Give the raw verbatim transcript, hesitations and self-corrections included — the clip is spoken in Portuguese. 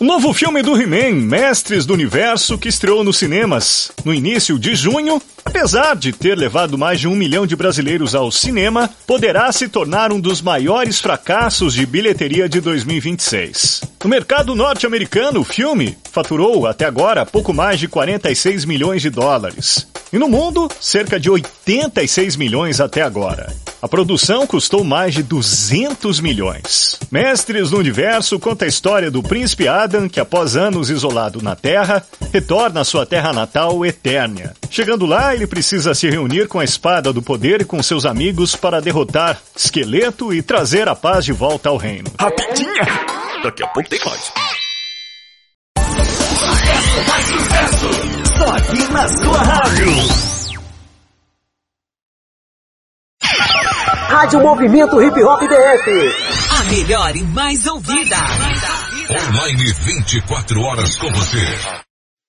Novo filme do He-Man, Mestres do Universo, que estreou nos cinemas no início de junho, apesar de ter levado mais de um milhão de brasileiros ao cinema, poderá se tornar um dos maiores fracassos de bilheteria de dois mil e vinte e seis. No mercado norte-americano, o filme faturou até agora pouco mais de quarenta e seis milhões de dólares. E no mundo, cerca de oitenta e seis milhões até agora. A produção custou mais de duzentos milhões. Mestres do Universo conta a história do príncipe Adam, que após anos isolado na Terra, retorna à sua terra natal, Eternia. Chegando lá, ele precisa se reunir com a Espada do Poder e com seus amigos para derrotar Esqueleto e trazer a paz de volta ao reino. Rapidinha! Daqui a pouco tem mais. Sucesso, mais sucesso! Só aqui na sua rádio. Rádio Movimento Hip Hop D F. A melhor e mais ouvida. Online vinte e quatro horas com você.